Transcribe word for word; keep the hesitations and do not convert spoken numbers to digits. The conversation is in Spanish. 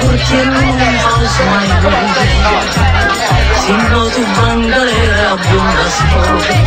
Porque non oso mai morire, si no tu mangare abbonda storia.